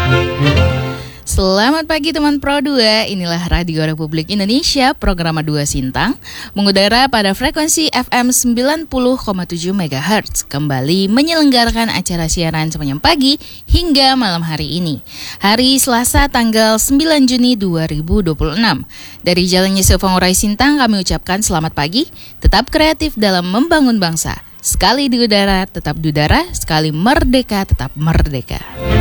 Selamat pagi teman Pro 2, inilah Radio Republik Indonesia, program 2 Sintang, mengudara pada frekuensi FM 90,7 MHz, kembali menyelenggarakan acara siaran sepanjang pagi hingga malam hari ini. Hari Selasa tanggal 9 Juni 2026. Dari Jalan Yusuf Ngurai Sintang kami ucapkan selamat pagi, tetap kreatif dalam membangun bangsa. Sekali di udara, tetap di udara, sekali merdeka, tetap merdeka.